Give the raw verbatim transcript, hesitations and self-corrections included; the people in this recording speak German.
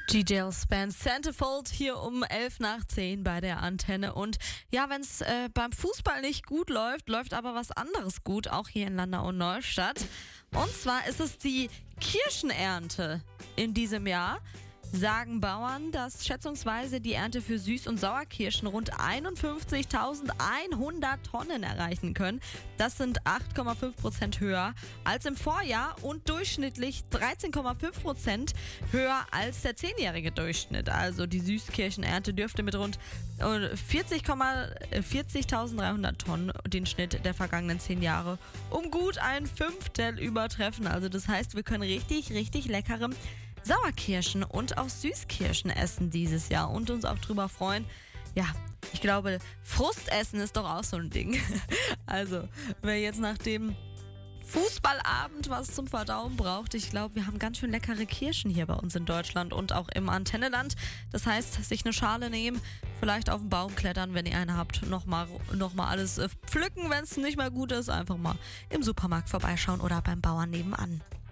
G J L's Band Centerfold hier um elf nach zehn bei der Antenne. Und ja, wenn es äh, beim Fußball nicht gut läuft, läuft aber was anderes gut, auch hier in Landau und Neustadt. Und zwar ist es die Kirschenernte in diesem Jahr. Sagen Bauern, dass schätzungsweise die Ernte für Süß- und Sauerkirschen rund einundfünfzigtausendeinhundert Tonnen erreichen können. Das sind acht Komma fünf Prozent höher als im Vorjahr und durchschnittlich dreizehn Komma fünf Prozent höher als der zehnjährige Durchschnitt. Also die Süßkirschenernte dürfte mit rund vierzigtausenddreihundert Tonnen den Schnitt der vergangenen zehn Jahre um gut ein Fünftel übertreffen. Also das heißt, wir können richtig, richtig leckere Sauerkirschen und auch Süßkirschen essen dieses Jahr und uns auch drüber freuen. Ja, ich glaube, Frustessen ist doch auch so ein Ding. Also, wer jetzt nach dem Fußballabend was zum Verdauen braucht, ich glaube, wir haben ganz schön leckere Kirschen hier bei uns in Deutschland und auch im Antenneland. Das heißt, sich eine Schale nehmen, vielleicht auf den Baum klettern, wenn ihr eine habt, nochmal noch mal alles pflücken, wenn es nicht mehr gut ist, einfach mal im Supermarkt vorbeischauen oder beim Bauern nebenan.